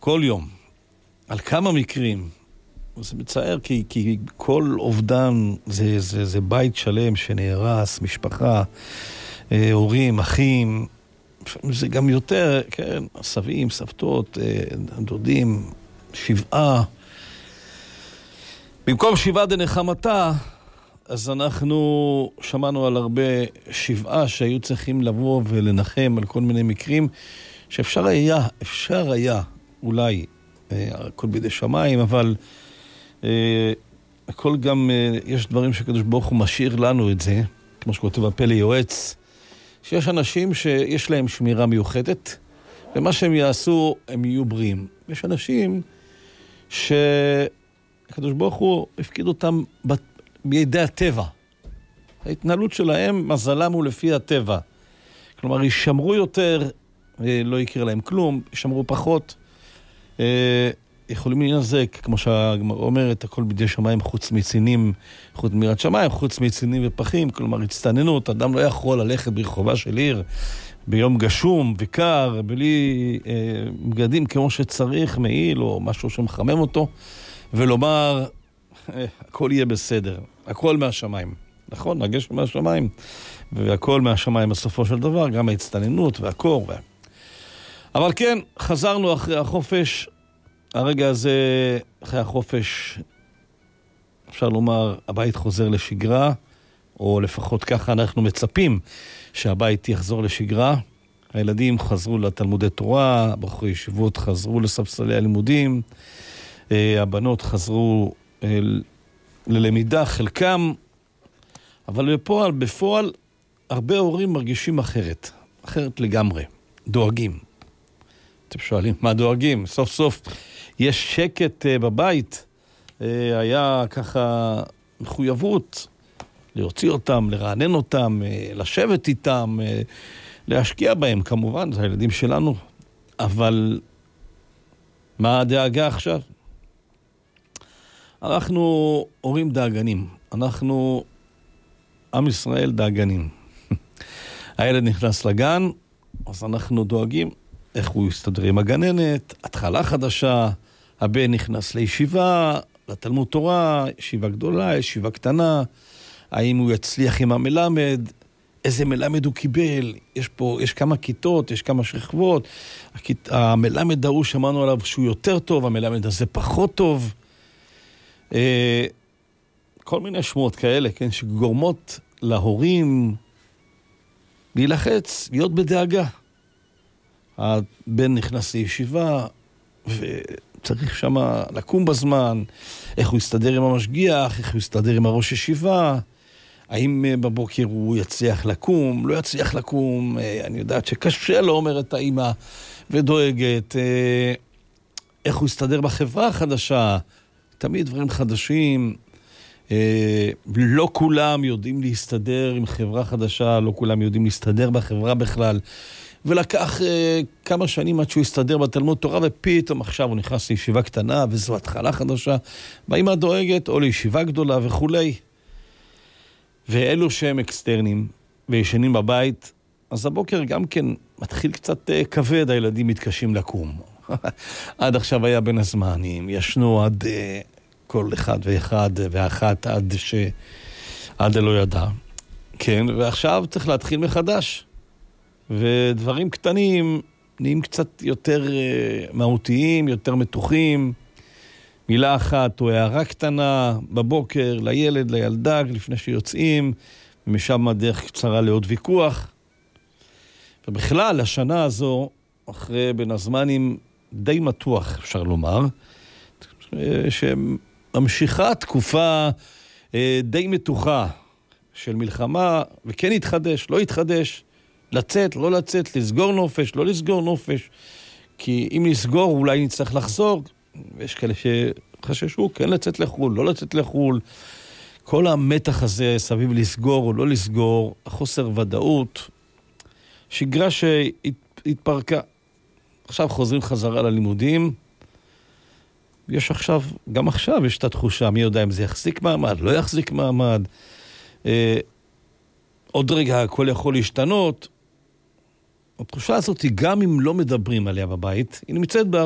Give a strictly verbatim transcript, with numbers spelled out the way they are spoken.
כל יום, על כמה מקרים. זה מצער, כי, כי כל אובדן זה, זה, זה בית שלם שנהרס, משפחה, אה, הורים, אחים, זה גם יותר, כן, סבים, סבתות, אה, דודים, שבעה. במקום שבעה דנחמתה, אז אנחנו שמענו על הרבה שבעה שהיו צריכים לבוא ולנחם על כל מיני מקרים, שאפשר היה, אפשר היה, אולי, אה, הכל בידי שמיים, אבל אה, הכל גם, אה, יש דברים שקדוש ברוך הוא משאיר לנו את זה, כמו שכותב הפלא יועץ, שיש אנשים שיש להם שמירה מיוחדת, ומה שהם יעשו, הם יהיו בריאים. יש אנשים שהקדוש ברוך הוא הפקיד אותם בידי הטבע. ההתנהלות שלהם, מזלם הוא לפי הטבע. כלומר, ישמרו יותר, לא יקרה להם כלום, ישמרו פחות, יכולים להינזק, כמו שהגמרא אומרת, הכל בידי שמיים חוץ מצינים, חוץ מיראת שמיים, חוץ מצינים ופחים, כלומר, הצטננות, אדם לא יכול ללכת ברחובה של עיר, ביום גשום וקר, בלי אה, בגדים כמו שצריך, מעיל או משהו שמחמם אותו, ולומר, אה, הכל יהיה בסדר, הכל מהשמיים. נכון, הגשם מהשמיים, והכל מהשמיים בסופו של דבר, גם ההצטננות והקור. וה... אבל כן, חזרנו אחרי החופש, הרגע הזה, אחרי החופש, אפשר לומר, הבית חוזר לשגרה, או לפחות ככה אנחנו מצפים שהבית יחזור לשגרה. הילדים חזרו לתלמודי תורה, בחורי ישיבות חזרו לספסלי הלימודים, הבנות חזרו ללמידה, חלקם, אבל בפועל, בפועל, הרבה הורים מרגישים אחרת, אחרת לגמרי, דואגים. אתם שואלים, מה דואגים? סוף סוף יש שקט בבית, היה ככה מחויבות להוציא אותם, לרענן אותם, לשבת איתם, להשקיע בהם, כמובן, זה הילדים שלנו. אבל מה הדאגה עכשיו? אנחנו הורים דאגנים, אנחנו עם ישראל דאגנים. הילד נכנס לגן, אז אנחנו דואגים איך הוא יסתדר עם הגננת, התחלה חדשה, הבן נכנס לישיבה, לתלמוד תורה, ישיבה גדולה, ישיבה קטנה, האם הוא יצליח עם המלמד, איזה מלמד הוא קיבל, יש פה, יש כמה כיתות, יש כמה שכבות, הכית, המלמד ההוא שמענו עליו שהוא יותר טוב, המלמד הזה פחות טוב, אה, כל מיני שמות כאלה, כן, שגורמות להורים להילחץ, להיות בדאגה. הבן נכנס לישיבה, וצריך שמה לקום בזמן, איך הוא יסתדר עם המשגיח, איך הוא יסתדר עם הראש ישיבה, האם בבוקר הוא יצליח לקום, לא יצליח לקום, אני יודעת שקשה לו, אומרת האמא, ודואגת, איך הוא יסתדר בחברה החדשה, תמיד דברים חדשים, לא כולם יודעים להסתדר עם חברה חדשה, לא כולם יודעים להסתדר בחברה בכלל, ולקח אה, כמה שנים עד שהוא הסתדר בתלמוד תורה, ופתאום עכשיו הוא נכנס לישיבה קטנה, וזו התחלה חדשה, באמא דואגת, או לישיבה גדולה וכולי. ואלו שהם אקסטרנים, וישנים בבית, אז הבוקר גם כן מתחיל קצת אה, כבד, הילדים מתקשים לקום. עד עכשיו היה בין הזמנים, ישנו עד אה, כל אחד ואחד ואחת, עד ש... עד לא ידע. כן, ועכשיו צריך להתחיל מחדש. ודברים קטנים נהיים קצת יותר מהותיים, יותר מתוחים. מילה אחת או הערה קטנה בבוקר לילד, לילדה, לפני שיוצאים, ומשם הדרך קצרה לעוד ויכוח. ובכלל, השנה הזו, אחרי בין הזמנים די מתוח, אפשר לומר, שממשיכה תקופה די מתוחה של מלחמה, וכן יתחדש, לא יתחדש, לצאת, לא לצאת, לסגור נופש, לא לסגור נופש, כי אם נסגור אולי נצטרך לחזור, ויש כאלה שחששו, כן לצאת לחול, לא לצאת לחול, כל המתח הזה סביב לסגור או לא לסגור, החוסר ודאות, שגרה שהתפרקה. עכשיו חוזרים חזרה ללימודים, יש עכשיו, גם עכשיו יש את התחושה, מי יודע אם זה יחזיק מעמד, לא יחזיק מעמד, אה, עוד רגע הכל יכול להשתנות. התחושה הזאת היא גם אם לא מדברים עליה בבית, היא נמצאת בה